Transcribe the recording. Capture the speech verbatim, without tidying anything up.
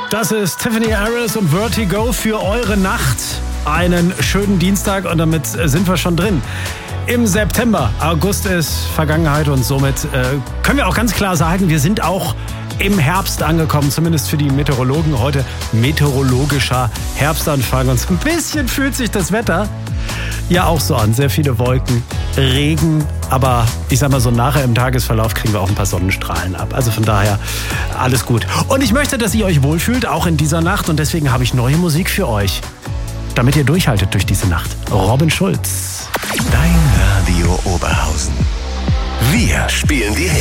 Das ist Tiffany Harris und Vertigo für eure Nacht. Einen schönen Dienstag und damit sind wir schon drin. Im September. August ist Vergangenheit und somit äh, können wir auch ganz klar sagen, wir sind auch im Herbst angekommen, zumindest für die Meteorologen. Heute meteorologischer Herbstanfang und so ein bisschen fühlt sich das Wetter ja auch so an. Sehr viele Wolken, Regen, aber ich sag mal so, nachher im Tagesverlauf kriegen wir auch ein paar Sonnenstrahlen ab. Also von daher alles gut. Und ich möchte, dass ihr euch wohlfühlt, auch in dieser Nacht, und deswegen habe ich neue Musik für euch, damit ihr durchhaltet durch diese Nacht. Robin Schulz. Dein Radio Oberhausen. Wir spielen die Hits.